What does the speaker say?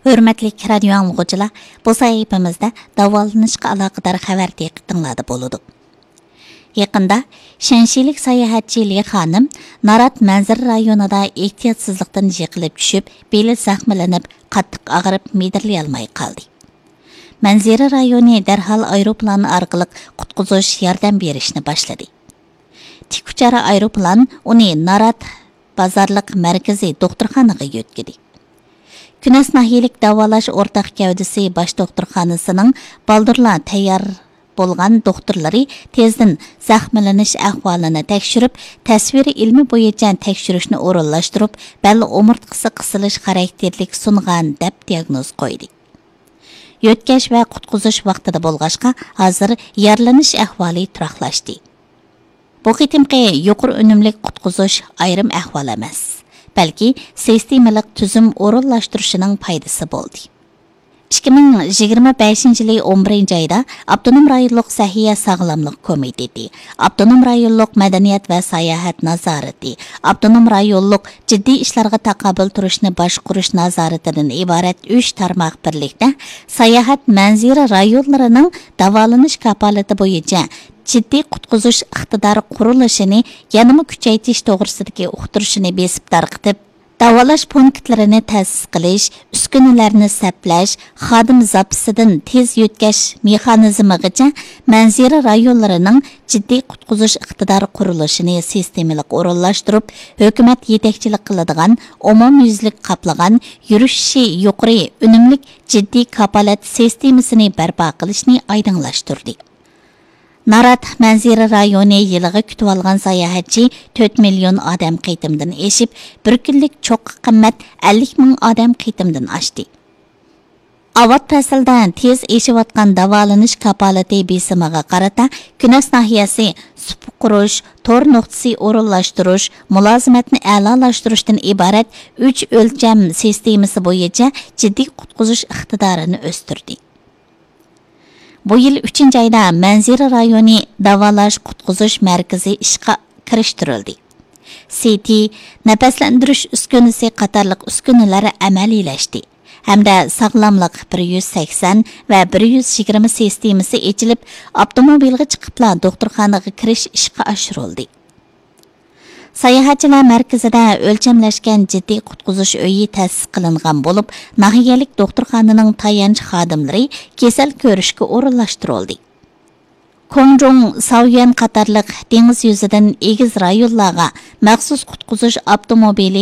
Hürmetli radio anlıqçılar, bu sayfamızda davolanışqa aloqador xabar diqqətinizdə boludu. Yaqında Şənşilik sayohatchi Li xonim Narat Manzir rayonida ehtiyotsizlikdan yiqilib tushib, beli zaxmlanib, qattiq og'rib, medirlay olmay qoldi. Manzira rayoni darhol aeroplan orqali qutqizish yordam berishni boshladi. Tik uchara aeroplan uni Narat bozorliq markaziy doktorxonaga yetkazdi. Künes nahiyalik davolash o'rtaq gavdisi bosh doktorxonasining baldurlar tayyor bo'lgan doktorlari tezdan zaxmlanish ahvolini tekshirib, tasviri ilmi bo'yicha tekshirishni o'rinlashtirib, balli umurtqisi qisilish xarakterlik sungan deb diagnoz qo'ydi. Yotkash va qutqizish vaqtida bo'lg'ashqa, hozir yaralanish ahvoli turaqlashdi. Bu qitimqi yuqori unumli qutqizish ayrim ahvol emas. Belki sistemalik tüzüm o'rinlashtirishining foydasi bo'ldi. 2025 yili 11 ayda Abdunum rayonluq Sahiya sog'lomlik komiteti, Abdunum rayonluq madaniyat va sayohat nazorati, Abdunum rayonluq jiddiy ishlarga taqobil turishni boshqarish nazoratidan iborat 3 tarmoq birlikda sayohat manzira rayonlarining davolanish kapolati bo'yicha jiddiy qutqizish iqtidori qurilishini yanama kuchaytirish to'g'risidagi uqtirishini besib tarqitib, davolash punktlarini ta'sis qilish, uskunalarni saplash, xodim zapisidan tez yetkash mexanizmigacha manzira rayonlarining jiddiy qutqizish iqtidori qurilishini sistemalik o'rinlashtirib, hukumat yetakchilik qiladigan, umumyuzlik qoplagan, yurishi yuqori unumli jiddiy kapolat sistemasini barpo qilishni oydinlashtirdi. Narat Manzira rayoni yiliga kutib olgan sayohatchi 4 million odam qitimdan eshib, bir kunlik cho'qqi qimmat 50 ming odam qitimdan oshdi. Avat fasldan tez eshiyotgan davolanish kapolati besimiga qarata Künes nahiyasi sup qurish, tor nuqtasi o'rinlashtirish, mulozimatni a'lolashtirishdan iborat 3 o'lcham sistemasi bo'yicha jiddiy qutqizish iqtidorini o'stirdi. Bu yil 3 ayda Manzira rayoni davolash qutqizish markazi ishga kirishtirildi. CT, nafaslantirish uskunasi qatorliq uskunalari amaliylashdi. Hamda sog'lomlik 180 va 120 sistemasi ochilib, avtomobilga chiqiblar doktorxonaga kirish ishga oshirildi. Sayohatchilar markazida o'lchamlashgan jiddiy qutqizish uyi ta'sis qilingan bo'lib, nahiyalik doktorxonaning tayanch xodimlari kasal ko'rishga o'rinlashtirildi. Kongjong, Saoyan qatorliq dengiz yuzidan egiz rayonlarga maxsus qutqizish avtomobili